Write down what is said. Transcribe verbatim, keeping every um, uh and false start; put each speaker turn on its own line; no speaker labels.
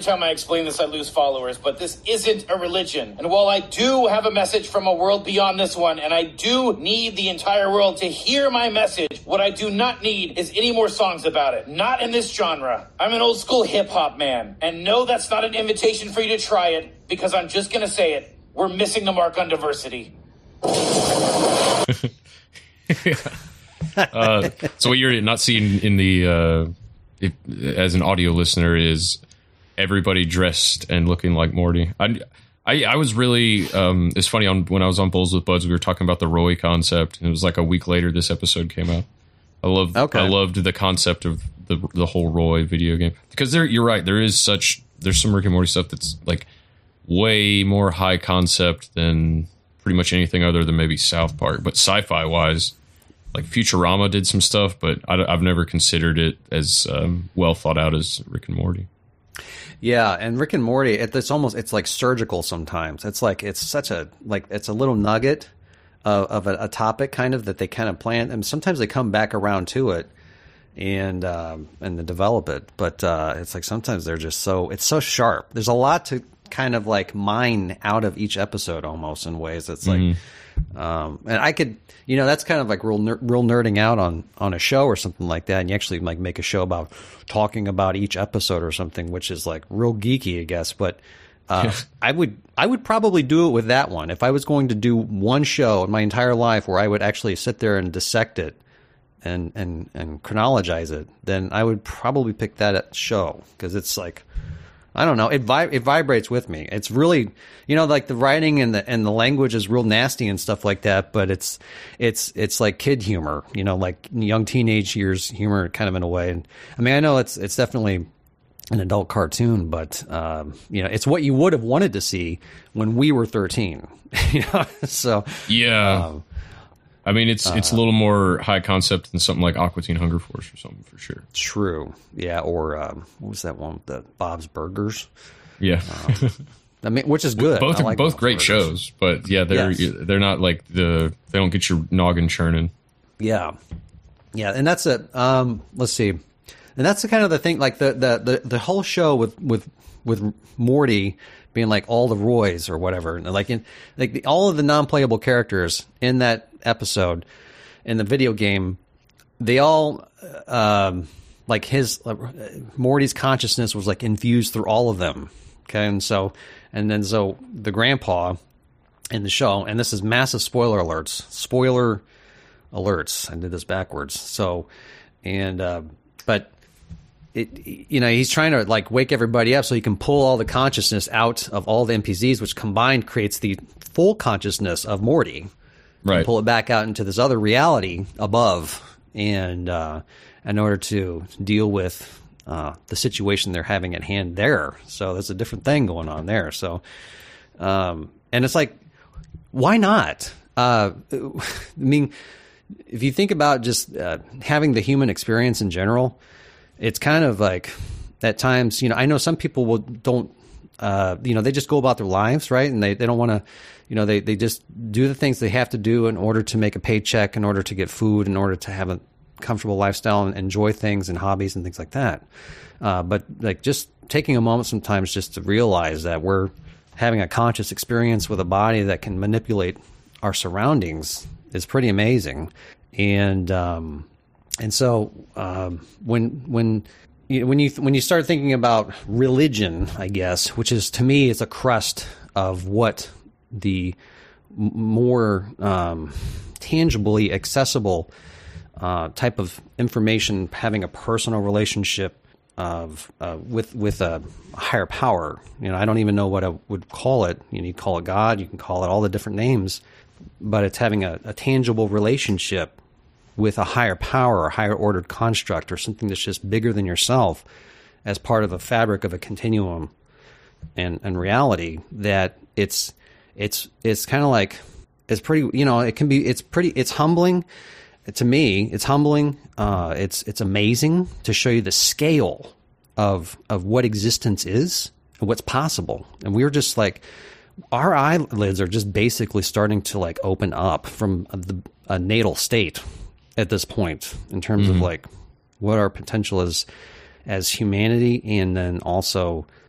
time I explain this, I lose followers, but this isn't a religion. And while I do have a message from a world beyond this one, and I do need the entire world to hear my message, what I do not need is any more songs about it. Not in this genre. I'm an old school hip hop man. And no, that's not an invitation for you to try it, because I'm just going to say it. We're missing the mark on diversity.
uh, so what you're not seeing in the uh, if, as an audio listener is everybody dressed and looking like Morty. I I, I was really um, it's funny on when I was on Bowls with Buds, we were talking about the Roy concept, and it was like a week later this episode came out. I love okay. I loved the concept of the the whole Roy video game, because there you're right, there is such there's some Rick and Morty stuff that's like way more high concept than pretty much anything other than maybe South Park, but sci-fi wise, like Futurama did some stuff, but I, I've never considered it as um, well thought out as Rick and Morty.
Yeah, and Rick and Morty, it, it's almost it's like surgical sometimes. It's like it's such a like it's a little nugget of, of a, a topic kind of that they kind of plant, and sometimes they come back around to it and um, and they develop it. But uh, it's like sometimes they're just so it's so sharp. There's a lot to kind of like mine out of each episode almost in ways that's like mm-hmm. um and I could you know that's kind of like real ner- real nerding out on on a show or something like that, and you actually like make a show about talking about each episode or something, which is like real geeky, I guess. But uh I would I would probably do it with that one if I was going to do one show in my entire life where I would actually sit there and dissect it and and and chronologize it. Then I would probably pick that show, because it's like I don't know. It vi- it vibrates with me. It's really, you know, like the writing and the and the language is real nasty and stuff like that. But it's it's it's like kid humor, you know, like young teenage years humor, kind of in a way. And I mean, I know it's it's definitely an adult cartoon, but um, you know, it's what you would have wanted to see when we were thirteen. You know, so
yeah. Um, I mean, it's it's uh, a little more high concept than something like Aqua Teen Hunger Force or something, for sure.
True. Yeah, or um, what was that one with the Bob's Burgers?
Yeah.
um, I mean, which is good.
Both
I
are
like
both
Bob's
great
Burgers. shows,
but yeah, they're
yes.
they're not like the they don't get your noggin churning.
Yeah, yeah, and that's it. Um, let's see, and that's the kind of the thing, like the the the, the whole show with with with Morty being like all the Roys or whatever, like in like the, all of the non-playable characters in that episode in the video game, they all um, like his uh, Morty's consciousness was like infused through all of them. Okay, and so and then so the grandpa in the show, and this is massive spoiler alerts, spoiler alerts. I did this backwards. So and uh, but. It, you know, he's trying to like wake everybody up so he can pull all the consciousness out of all the N P Cs, which combined creates the full consciousness of Morty.
Right.
And pull it back out into this other reality above, and uh, in order to deal with uh, the situation they're having at hand there. So there's a different thing going on there. So, um, and it's like, why not? Uh, I mean, if you think about just uh, having the human experience in general, it's kind of like at times, you know, I know some people will don't, uh, you know, they just go about their lives, right? And they, they don't want to, you know, they, they just do the things they have to do in order to make a paycheck, in order to get food, in order to have a comfortable lifestyle and enjoy things and hobbies and things like that. Uh, but like just taking a moment sometimes just to realize that we're having a conscious experience with a body that can manipulate our surroundings is pretty amazing. And, um, And so um, when when you when you when you start thinking about religion, I guess, which is to me is a crust of what the m- more um, tangibly accessible uh, type of information, having a personal relationship of uh, with with a higher power. You know, I don't even know what I would call it. You know, you call it God, you can call it all the different names, but it's having a, a tangible relationship with a higher power or higher ordered construct or something that's just bigger than yourself as part of the fabric of a continuum and, and reality, that it's it's it's kind of like it's pretty, you know, it can be it's pretty it's humbling to me. It's humbling. Uh, it's it's amazing to show you the scale of of what existence is and what's possible. And we're just like, our eyelids are just basically starting to like open up from the a natal state at this point in terms mm-hmm. of like what our potential is as humanity, and then also